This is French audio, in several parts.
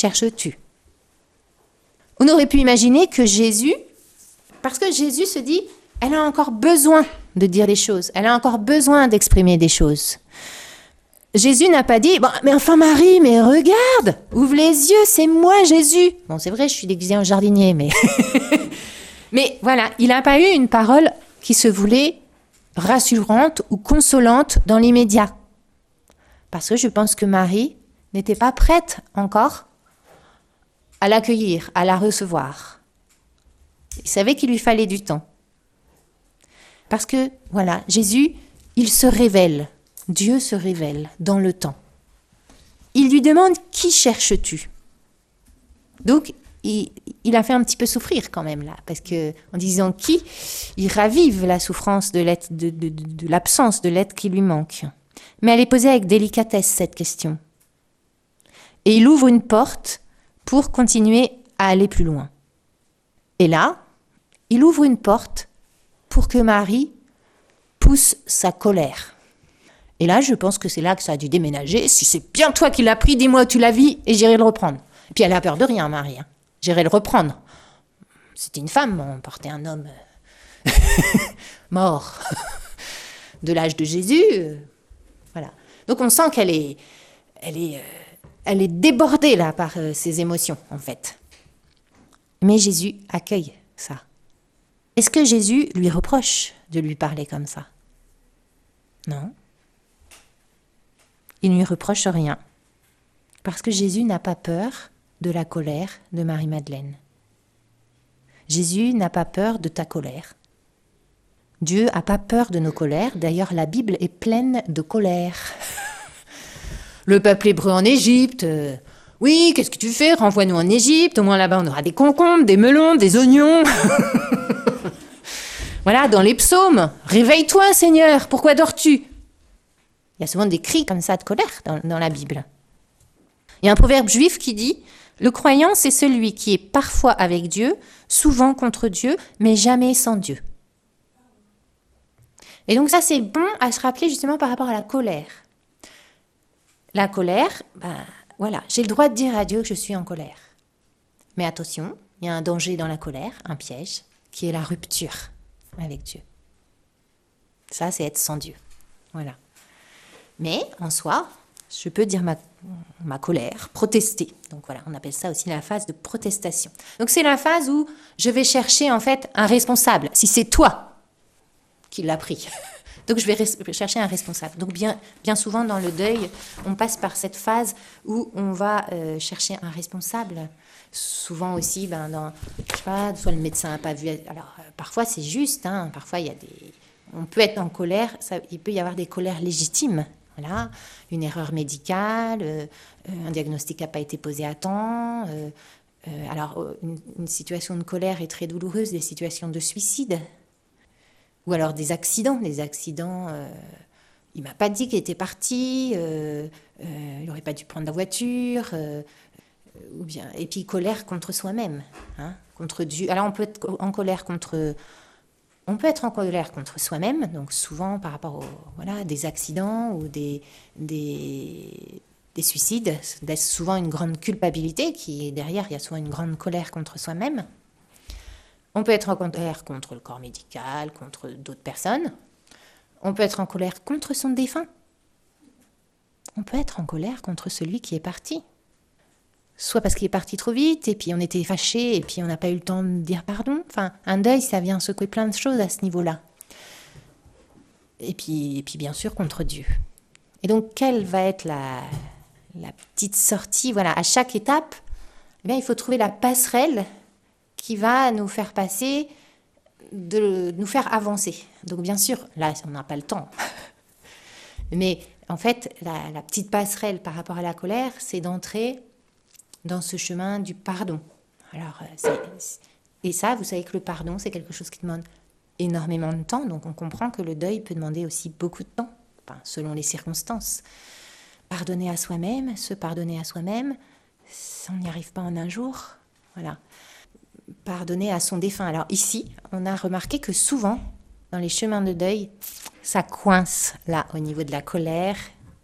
cherches-tu ? On aurait pu imaginer que Jésus, parce que Jésus se dit, elle a encore besoin de dire des choses, elle a encore besoin d'exprimer des choses. Jésus n'a pas dit, bon, mais enfin Marie, mais regarde, ouvre les yeux, c'est moi Jésus. Bon, c'est vrai, je suis déguisée en jardinier, mais... mais voilà, il n'a pas eu une parole qui se voulait rassurante ou consolante dans l'immédiat. Parce que je pense que Marie n'était pas prête encore à l'accueillir, à la recevoir. Il savait qu'il lui fallait du temps. Parce que, voilà, Jésus, il se révèle. Dieu se révèle dans le temps. Il lui demande « Qui cherches-tu » Donc, il a fait un petit peu souffrir quand même là, parce que en disant « Qui », il ravive la souffrance de l'absence de l'être qui lui manque. Mais elle est posée avec délicatesse, cette question. Et il ouvre une porte pour continuer à aller plus loin. Et là, il ouvre une porte pour que Marie pousse sa colère. Et là, je pense que c'est là que ça a dû déménager. Si c'est bien toi qui l'as pris, dis-moi où tu l'as vu et j'irai le reprendre. Et puis elle a peur de rien, Marie. J'irai le reprendre. C'était une femme, on portait un homme mort de l'âge de Jésus. Voilà. Donc on sent qu'elle est débordée là par ses émotions, en fait. Mais Jésus accueille ça. Est-ce que Jésus lui reproche de lui parler comme ça ? Non. Il ne lui reproche rien. Parce que Jésus n'a pas peur de la colère de Marie-Madeleine. Jésus n'a pas peur de ta colère. Dieu n'a pas peur de nos colères. D'ailleurs, la Bible est pleine de colère. Le peuple hébreu en Égypte. Oui, qu'est-ce que tu fais ? Renvoie-nous en Égypte. Au moins là-bas, on aura des concombres, des melons, des oignons. Voilà, dans les psaumes. Réveille-toi, Seigneur. Pourquoi dors-tu ? Il y a souvent des cris comme ça de colère dans la Bible. Il y a un proverbe juif qui dit « Le croyant, c'est celui qui est parfois avec Dieu, souvent contre Dieu, mais jamais sans Dieu. » Et donc ça, c'est bon à se rappeler justement par rapport à la colère. La colère, voilà, j'ai le droit de dire à Dieu que je suis en colère. Mais attention, il y a un danger dans la colère, un piège, qui est la rupture avec Dieu. Ça, c'est être sans Dieu. Voilà. Mais en soi, je peux dire ma colère, protester. Donc voilà, on appelle ça aussi la phase de protestation. Donc c'est la phase où je vais chercher en fait un responsable. Si c'est toi qui l'as pris, donc je vais chercher un responsable. Donc bien souvent dans le deuil, on passe par cette phase où on va chercher un responsable. Souvent aussi, je sais pas, soit le médecin n'a pas vu. Alors parfois c'est juste, parfois on peut être en colère. Il peut y avoir des colères légitimes. Voilà, une erreur médicale, un diagnostic n'a pas été posé à temps. Alors, une situation de colère est très douloureuse, des situations de suicide. Ou alors des accidents. Il ne m'a pas dit qu'il était parti, il n'aurait pas dû prendre la voiture. Et puis colère contre soi-même, contre Dieu. Alors, on peut être en colère contre soi-même, donc souvent par rapport à des accidents ou des suicides. C'est souvent une grande culpabilité qui est derrière, il y a souvent une grande colère contre soi-même. On peut être en colère contre le corps médical, contre d'autres personnes. On peut être en colère contre son défunt. On peut être en colère contre celui qui est parti. Soit parce qu'il est parti trop vite, et puis on était fâchés, et puis on n'a pas eu le temps de dire pardon. Enfin, un deuil, ça vient secouer plein de choses à ce niveau-là. Et puis bien sûr, contre Dieu. Et donc, quelle va être la petite sortie ? Voilà, à chaque étape, il faut trouver la passerelle qui va nous faire passer, nous faire avancer. Donc, bien sûr, là, on n'a pas le temps. Mais en fait, la petite passerelle par rapport à la colère, c'est d'entrer dans ce chemin du pardon. Alors, et ça, vous savez que le pardon, c'est quelque chose qui demande énormément de temps, donc on comprend que le deuil peut demander aussi beaucoup de temps, selon les circonstances. Pardonner à soi-même, se pardonner à soi-même, on n'y arrive pas en un jour. Voilà. Pardonner à son défunt. Alors ici, on a remarqué que souvent, dans les chemins de deuil, ça coince là, au niveau de la colère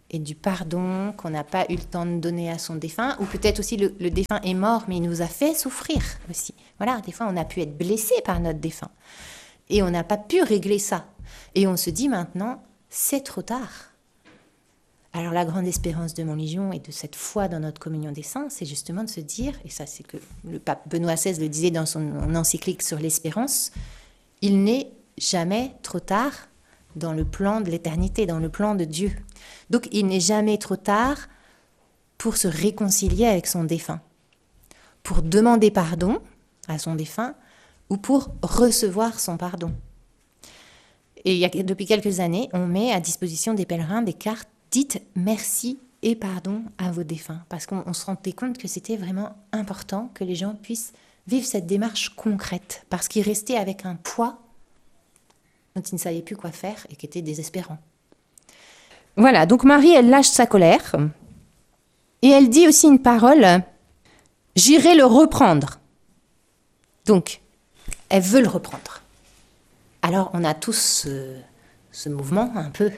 et du pardon qu'on n'a pas eu le temps de donner à son défunt, ou peut-être aussi le défunt est mort, mais il nous a fait souffrir aussi. Voilà, des fois on a pu être blessé par notre défunt, et on n'a pas pu régler ça. Et on se dit maintenant, c'est trop tard. Alors la grande espérance de mon Légion et de cette foi dans notre communion des saints, c'est justement de se dire, et ça c'est que le pape Benoît XVI le disait dans son encyclique sur l'espérance, il n'est jamais trop tard dans le plan de l'éternité, dans le plan de Dieu. Donc il n'est jamais trop tard pour se réconcilier avec son défunt, pour demander pardon à son défunt ou pour recevoir son pardon. Et depuis quelques années, on met à disposition des pèlerins des cartes dites merci et pardon à vos défunts, parce qu'on se rendait compte que c'était vraiment important que les gens puissent vivre cette démarche concrète, parce qu'ils restaient avec un poids dont ils ne savaient plus quoi faire et qui était désespérant. Voilà, donc Marie, elle lâche sa colère et elle dit aussi une parole, j'irai le reprendre. Donc, elle veut le reprendre. Alors, on a tous ce mouvement un peu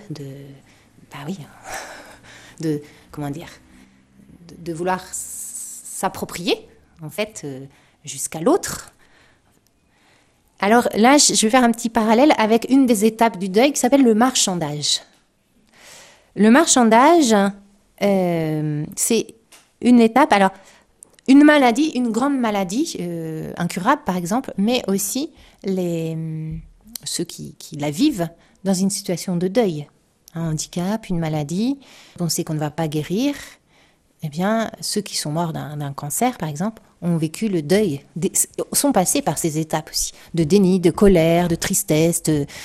de vouloir s'approprier, en fait, jusqu'à l'autre. Alors là, je vais faire un petit parallèle avec une des étapes du deuil qui s'appelle le marchandage. Le marchandage, c'est une étape, alors une maladie, une grande maladie, incurable par exemple, mais aussi ceux qui la vivent dans une situation de deuil. Un handicap, une maladie, on sait qu'on ne va pas guérir. Eh bien, ceux qui sont morts d'un cancer, par exemple, ont vécu le deuil, sont passés par ces étapes aussi, de déni, de colère, de tristesse,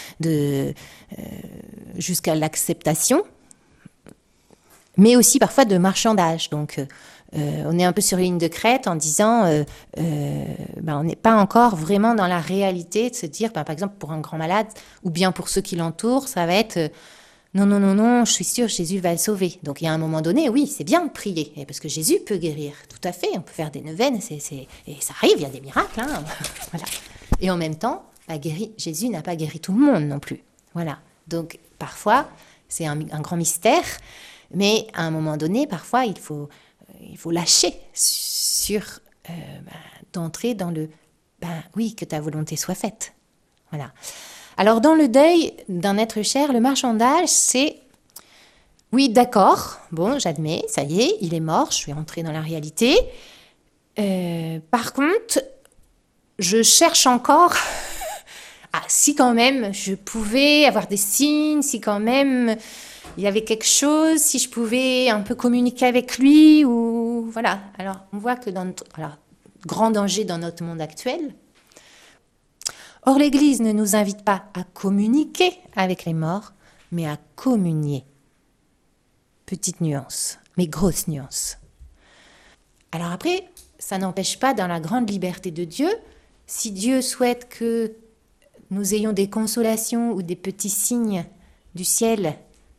jusqu'à l'acceptation, mais aussi parfois de marchandage. Donc, on est un peu sur ligne de crête en disant, on n'est pas encore vraiment dans la réalité de se dire, par exemple, pour un grand malade, ou bien pour ceux qui l'entourent, ça va être... Non, je suis sûre, Jésus va le sauver. Donc, il y a un moment donné, oui, c'est bien de prier, parce que Jésus peut guérir, tout à fait. On peut faire des neuvaines, et ça arrive, il y a des miracles. Hein, voilà. Et en même temps, Jésus n'a pas guéri tout le monde non plus. Voilà. Donc, parfois, c'est un grand mystère, mais à un moment donné, parfois, il faut lâcher d'entrer dans le oui, que ta volonté soit faite. Voilà. Alors, dans le deuil d'un être cher, le marchandage, c'est oui, d'accord, bon, j'admets, ça y est, il est mort, je suis rentrée dans la réalité. Par contre, je cherche encore si quand même je pouvais avoir des signes, si quand même il y avait quelque chose, si je pouvais un peu communiquer avec lui, ou voilà. Alors, on voit que grand danger dans notre monde actuel. Or, l'Église ne nous invite pas à communiquer avec les morts, mais à communier. Petite nuance, mais grosse nuance. Alors après, ça n'empêche pas, dans la grande liberté de Dieu, si Dieu souhaite que nous ayons des consolations ou des petits signes du ciel,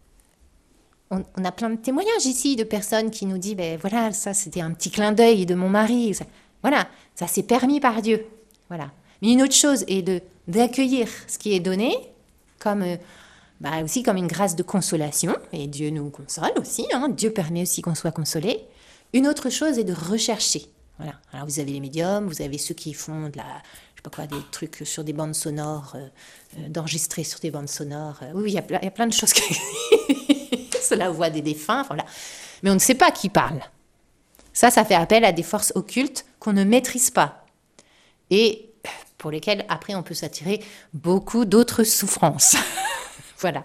on a plein de témoignages ici de personnes qui nous disent, voilà, ça c'était un petit clin d'œil de mon mari. Voilà, ça c'est permis par Dieu. Voilà. Mais une autre chose est d'accueillir ce qui est donné comme, aussi comme une grâce de consolation, et Dieu nous console aussi, hein, Dieu permet aussi qu'on soit consolé. Une autre chose est de rechercher. Voilà. Alors vous avez les médiums, vous avez ceux qui font des trucs sur des bandes sonores, d'enregistrer sur des bandes sonores. Oui, il y a plein de choses qui c'est la voix des défunts, voilà. Mais on ne sait pas qui parle. Ça fait appel à des forces occultes qu'on ne maîtrise pas. Et pour lesquelles, après, on peut s'attirer beaucoup d'autres souffrances. Voilà.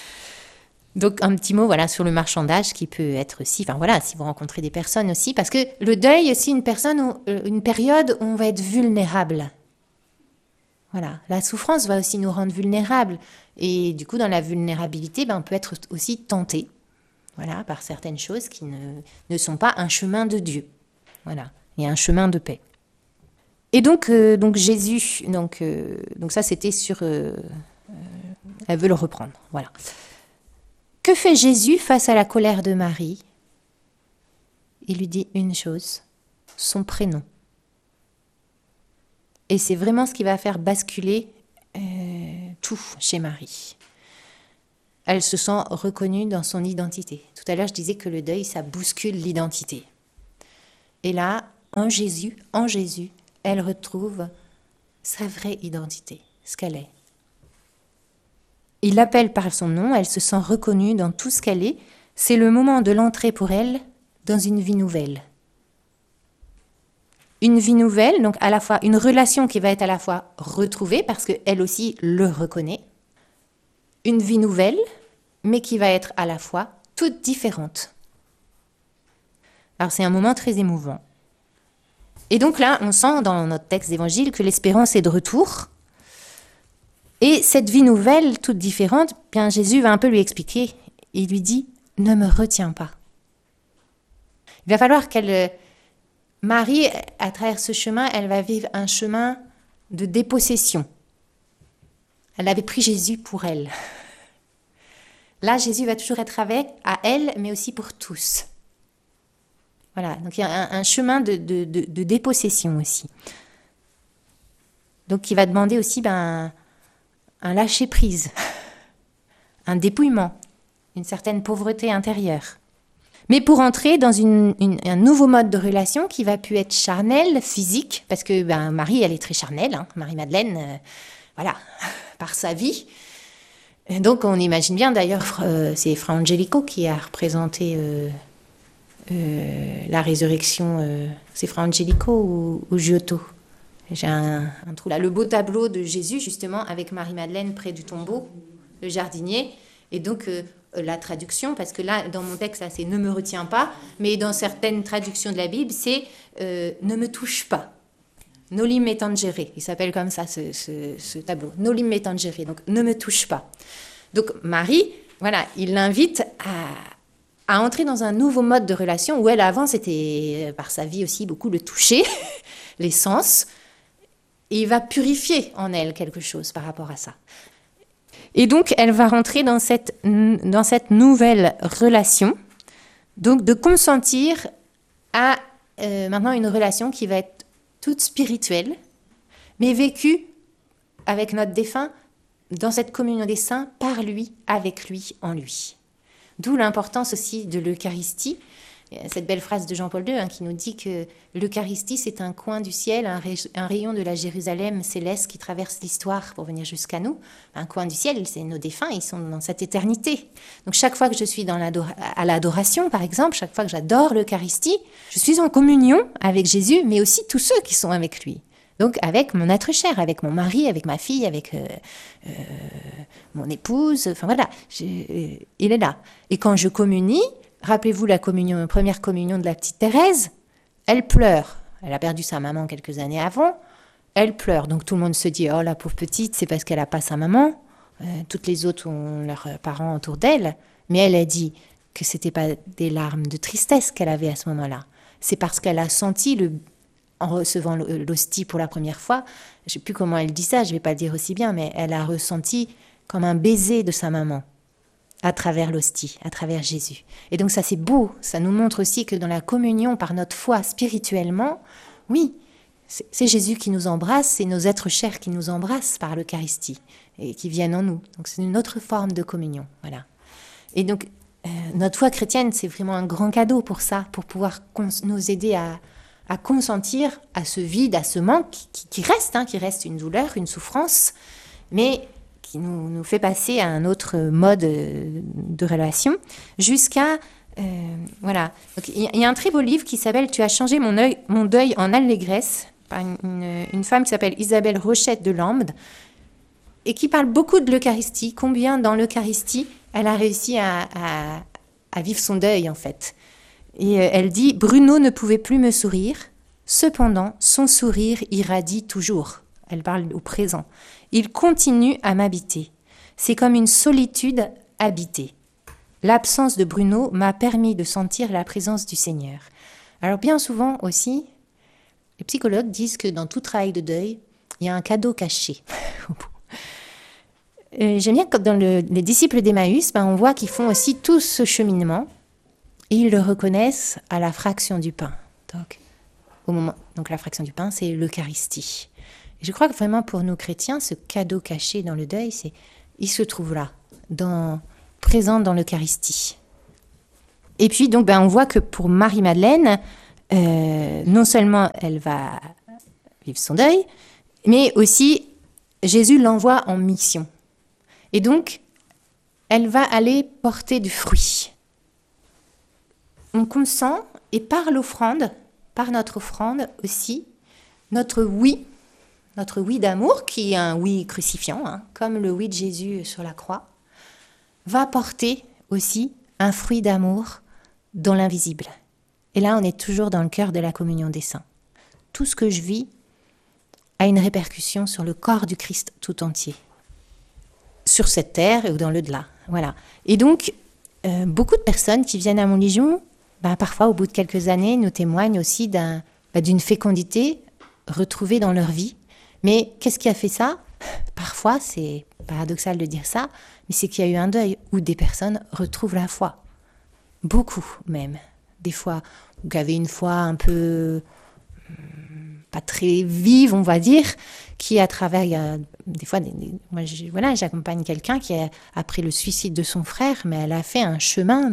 Donc, un petit mot sur le marchandage qui peut être aussi... si vous rencontrez des personnes aussi, parce que le deuil, c'est une période où on va être vulnérable. Voilà. La souffrance va aussi nous rendre vulnérables. Et du coup, dans la vulnérabilité, on peut être aussi tenté, par certaines choses qui ne sont pas un chemin de Dieu. Voilà. Il y a un chemin de paix. Et donc Jésus, donc ça c'était sur, elle veut le reprendre, voilà. Que fait Jésus face à la colère de Marie ? Il lui dit une chose, son prénom. Et c'est vraiment ce qui va faire basculer tout chez Marie. elle se sent reconnue dans son identité. Tout à l'heure, je disais que le deuil, ça bouscule l'identité. Et là, en Jésus, elle retrouve sa vraie identité, ce qu'elle est. Il l'appelle par son nom, elle se sent reconnue dans tout ce qu'elle est. C'est le moment de l'entrée pour elle dans une vie nouvelle. Une vie nouvelle, donc à la fois une relation qui va être à la fois retrouvée, parce qu'elle aussi le reconnaît. Une vie nouvelle, mais qui va être à la fois toute différente. Alors c'est un moment très émouvant. Et donc là, on sent dans notre texte d'évangile que l'espérance est de retour. Et cette vie nouvelle, toute différente, bien Jésus va un peu lui expliquer. Il lui dit, ne me retiens pas. Il va falloir Marie, à travers ce chemin, elle va vivre un chemin de dépossession. Elle avait pris Jésus pour elle. Là, Jésus va toujours être à elle, mais aussi pour tous. Voilà, donc il y a un chemin de dépossession aussi. Donc il va demander aussi un lâcher-prise, un dépouillement, une certaine pauvreté intérieure. Mais pour entrer dans un nouveau mode de relation qui va plus être charnel, physique, parce que Marie, elle est très charnelle, Marie-Madeleine, voilà, par sa vie. Et donc on imagine bien, d'ailleurs, c'est Fra Angelico qui a représenté la résurrection, c'est Fra Angelico ou Giotto. J'ai un trou là, le beau tableau de Jésus, justement, avec Marie-Madeleine près du tombeau, le jardinier, et donc la traduction, parce que là, dans mon texte, là, c'est « ne me retiens pas », mais dans certaines traductions de la Bible, c'est « ne me touche pas ». « Nolim me tangere », il s'appelle comme ça, ce tableau. « Nolim me tangere », donc « ne me touche pas ». Donc Marie, voilà, il l'invite à entrer dans un nouveau mode de relation, où elle, avant, c'était, par sa vie aussi, beaucoup le toucher, les sens, et il va purifier en elle quelque chose par rapport à ça. Et donc, elle va rentrer dans cette nouvelle relation, donc de consentir à maintenant une relation qui va être toute spirituelle, mais vécue avec notre défunt dans cette communion des saints, par lui, avec lui, en lui. D'où l'importance aussi de l'Eucharistie. Cette belle phrase de Jean-Paul II qui nous dit que l'Eucharistie, c'est un coin du ciel, un rayon de la Jérusalem céleste qui traverse l'histoire pour venir jusqu'à nous. Un coin du ciel, c'est nos défunts, ils sont dans cette éternité. Donc chaque fois que je suis à l'adoration, par exemple, chaque fois que j'adore l'Eucharistie, je suis en communion avec Jésus, mais aussi tous ceux qui sont avec lui. Donc avec mon être cher, avec mon mari, avec ma fille, avec mon épouse, enfin voilà, il est là. Et quand je communie, rappelez-vous la première communion de la petite Thérèse, elle pleure. Elle a perdu sa maman quelques années avant, elle pleure. Donc tout le monde se dit, oh la pauvre petite, c'est parce qu'elle n'a pas sa maman. Toutes les autres ont leurs parents autour d'elle. Mais elle a dit que ce n'était pas des larmes de tristesse qu'elle avait à ce moment-là. C'est parce qu'elle a senti, en recevant l'hostie pour la première fois, je ne sais plus comment elle dit ça, je ne vais pas le dire aussi bien, mais elle a ressenti comme un baiser de sa maman. À travers l'hostie, à travers Jésus. Et donc ça c'est beau, ça nous montre aussi que dans la communion, par notre foi spirituellement, oui, c'est Jésus qui nous embrasse, c'est nos êtres chers qui nous embrassent par l'Eucharistie et qui viennent en nous. Donc c'est une autre forme de communion, voilà. Et donc notre foi chrétienne, c'est vraiment un grand cadeau pour ça, pour pouvoir nous aider à consentir à ce vide, à ce manque qui reste une douleur, une souffrance, mais qui nous fait passer à un autre mode de relation, jusqu'à... voilà. Donc, il y a un très beau livre qui s'appelle « Tu as changé mon deuil en allégresse » par une femme qui s'appelle Isabelle Rochette de Lambde, et qui parle beaucoup de l'Eucharistie, combien dans l'Eucharistie, elle a réussi à vivre son deuil, en fait. Et elle dit « Bruno ne pouvait plus me sourire, cependant, son sourire irradie toujours. » Elle parle au présent. « Il continue à m'habiter. C'est comme une solitude habitée. L'absence de Bruno m'a permis de sentir la présence du Seigneur. » Alors bien souvent aussi, les psychologues disent que dans tout travail de deuil, il y a un cadeau caché. J'aime bien que dans les disciples d'Emmaüs, on voit qu'ils font aussi tout ce cheminement et ils le reconnaissent à la fraction du pain. Donc la fraction du pain, c'est l'Eucharistie. Et je crois que vraiment pour nous chrétiens, ce cadeau caché dans le deuil, il se trouve là, dans présente dans l'Eucharistie. Et puis, donc, on voit que pour Marie-Madeleine, non seulement elle va vivre son deuil, mais aussi Jésus l'envoie en mission. Et donc, elle va aller porter du fruit. On consent, et par l'offrande, par notre offrande aussi, notre oui d'amour, qui est un oui crucifiant, comme le oui de Jésus sur la croix, va porter aussi un fruit d'amour dans l'invisible. Et là, on est toujours dans le cœur de la communion des saints. Tout ce que je vis a une répercussion sur le corps du Christ tout entier, sur cette terre ou dans le-delà. Voilà. Et donc, beaucoup de personnes qui viennent à Montlégion, parfois, au bout de quelques années, nous témoignent aussi d'une fécondité retrouvée dans leur vie. Mais qu'est-ce qui a fait ça ? Parfois, c'est paradoxal de dire ça, mais c'est qu'il y a eu un deuil où des personnes retrouvent la foi. Beaucoup même. Des fois, qui avaient une foi un peu pas très vive, on va dire, qui à travers, des fois, j'accompagne quelqu'un qui après le suicide de son frère, mais elle a fait un chemin,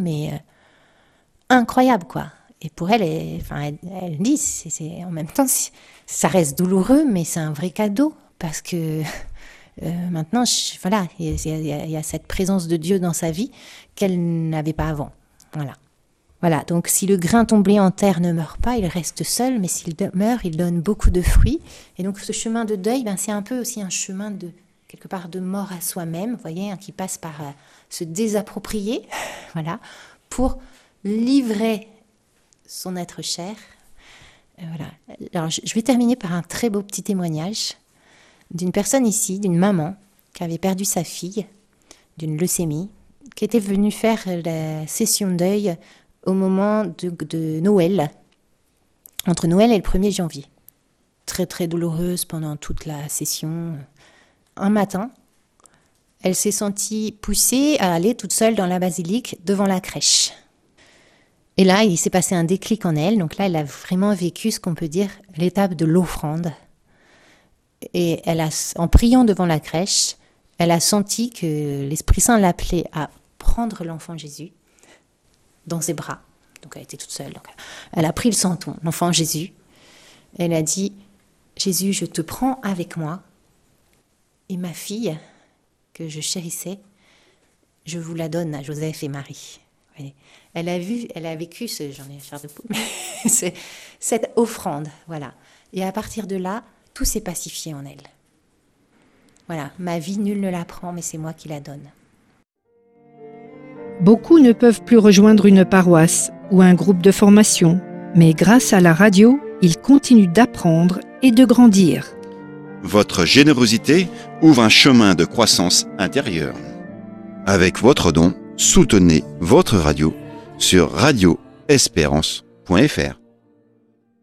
incroyable, quoi. Et pour elle, elle dit, en même temps, ça reste douloureux, mais c'est un vrai cadeau, parce que maintenant, il y a cette présence de Dieu dans sa vie qu'elle n'avait pas avant. Voilà, donc si le grain tombé en terre ne meurt pas, il reste seul, mais s'il meurt, il donne beaucoup de fruits. Et donc ce chemin de deuil, c'est un peu aussi un chemin quelque part de mort à soi-même, vous voyez, qui passe par se désapproprier, pour livrer son être cher. Voilà. Alors je vais terminer par un très beau petit témoignage d'une personne ici, d'une maman qui avait perdu sa fille d'une leucémie, qui était venue faire la session de deuil au moment de Noël, entre Noël et le 1er janvier. Très très douloureuse pendant toute la session. Un matin, elle s'est sentie poussée à aller toute seule dans la basilique devant la crèche. Et là, il s'est passé un déclic en elle. Donc là, elle a vraiment vécu ce qu'on peut dire l'étape de l'offrande. Et en priant devant la crèche, elle a senti que l'Esprit Saint l'appelait à prendre l'enfant Jésus dans ses bras. Donc elle était toute seule. Donc elle a pris le santon, l'enfant Jésus. Elle a dit, Jésus, je te prends avec moi. Et ma fille, que je chérissais, je vous la donne à Joseph et Marie. Elle a vécu j'en ai chair de poule, cette offrande, voilà. Et à partir de là, tout s'est pacifié en elle. Voilà, ma vie, nul ne la prend, mais c'est moi qui la donne. Beaucoup ne peuvent plus rejoindre une paroisse ou un groupe de formation, mais grâce à la radio, ils continuent d'apprendre et de grandir. Votre générosité ouvre un chemin de croissance intérieure. Avec votre don, soutenez votre radio sur radioespérance.fr.